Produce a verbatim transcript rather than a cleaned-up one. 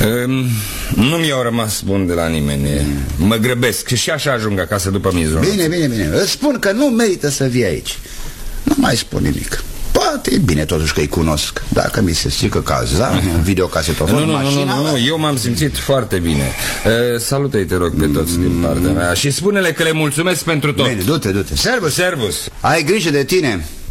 Um, nu mi-au rămas bun de la nimeni. mm. Mă grăbesc și așa ajung acasă după miezul. Bine, bine, bine. Îți spun că nu merită să vii aici. Nu mai spun nimic. Poate e bine totuși că-i cunosc. Dacă mi se strică caza, un videocasetofon, nu, nu, mașina... Nu, nu, nu, eu m-am simțit foarte bine. uh, Salută-i, te rog, pe toți din partea mea și spune-le că le mulțumesc pentru tot. Bine, du-te, du-te. Servus! Servus! Ai grijă de tine.